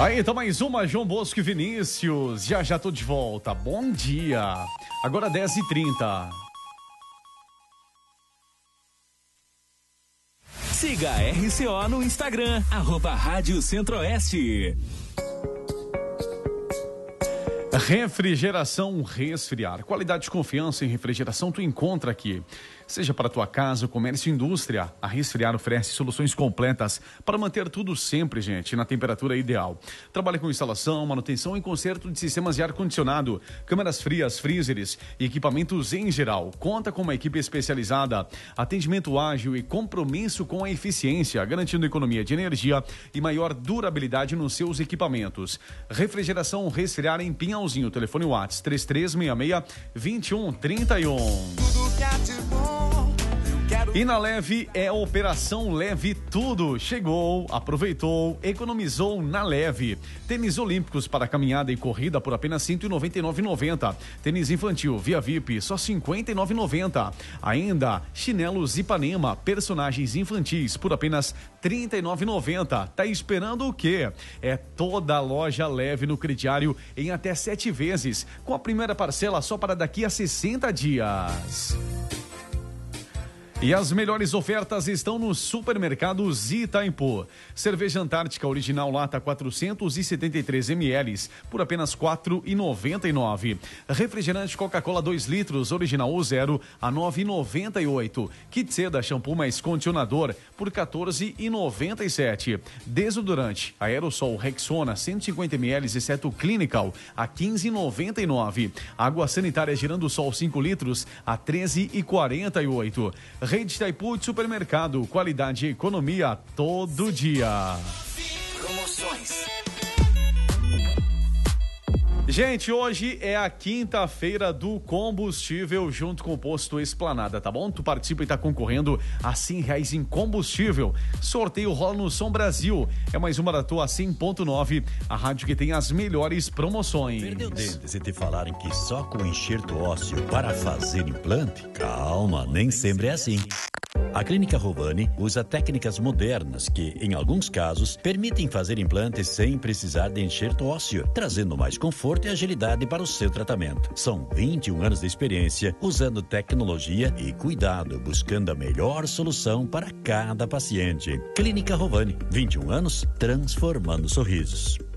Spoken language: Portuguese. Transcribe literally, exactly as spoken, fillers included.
Aí, tá mais uma, João Bosco e Vinícius. Já já tô de volta. Bom dia. Agora dez e trinta. Siga a R C O no Instagram, arroba Rádio Centro-Oeste. Refrigeração Resfriar. Qualidade e confiança em refrigeração tu encontra aqui. Seja para tua casa, comércio e indústria, a Resfriar oferece soluções completas para manter tudo sempre, gente, na temperatura ideal. Trabalha com instalação, manutenção e conserto de sistemas de ar-condicionado, câmeras frias, freezers e equipamentos em geral. Conta com uma equipe especializada, atendimento ágil e compromisso com a eficiência, garantindo economia de energia e maior durabilidade nos seus equipamentos. Refrigeração Resfriar em Pinhalzinho. Telefone WhatsApp três três seis seis, dois um três um. E na Leve é Operação Leve Tudo. Chegou, aproveitou, economizou na Leve. Tênis olímpicos para caminhada e corrida por apenas cento e noventa e nove reais e noventa centavos. Tênis infantil via V I P só cinquenta e nove reais e noventa centavos. Ainda chinelos Ipanema, personagens infantis por apenas trinta e nove reais e noventa centavos. Tá esperando o quê? É toda a loja Leve no crediário em até sete vezes, com a primeira parcela só para daqui a sessenta dias. E as melhores ofertas estão no Supermercados Itaipu. Cerveja Antártica Original Lata quatrocentos e setenta e três mililitros por apenas quatro reais e noventa e nove centavos. Refrigerante Coca-Cola dois litros Original ou zero a nove reais e noventa e oito centavos. Kit Seda Shampoo mais Condicionador por quatorze reais e noventa e sete centavos. Desodorante Aerosol Rexona cento e cinquenta mililitros exceto Clinical a quinze reais e noventa e nove centavos. Água sanitária Girando Sol cinco litros a treze reais e quarenta e oito centavos. Rede Itaipu de Supermercado, qualidade e economia todo dia. Promoções. Gente, hoje é a quinta-feira do combustível junto com o Posto Esplanada, tá bom? Tu participa e tá concorrendo a cem reais em combustível. Sorteio rola no Som Brasil. É mais uma da tua cem ponto nove, a rádio que tem as melhores promoções. Perdeu dente se te falarem que só com enxerto ósseo para fazer implante? Calma, nem sempre é assim. A Clínica Rovani usa técnicas modernas que, em alguns casos, permitem fazer implantes sem precisar de enxerto ósseo, trazendo mais conforto e agilidade para o seu tratamento. São vinte e um anos de experiência usando tecnologia e cuidado, buscando a melhor solução para cada paciente. Clínica Rovani, vinte e um anos transformando sorrisos.